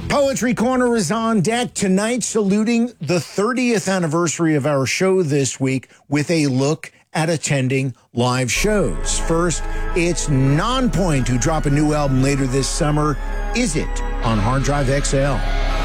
Poetry Corner is on deck tonight, saluting the 30th anniversary of our show this week with a look at attending live shows. First, it's Nonpoint, who drop a new album later this summer. Is It on Hard Drive XL?